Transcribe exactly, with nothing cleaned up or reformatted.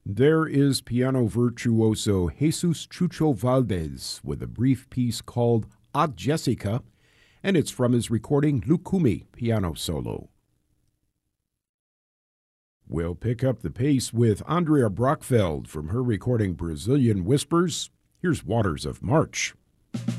There is piano virtuoso Jesus Chucho Valdez with a brief piece called Aunt Jessica, and it's from his recording Lucumi Piano Solo. We'll pick up the pace with Andrea Brockfeld from her recording Brazilian Whispers. Here's Waters of March.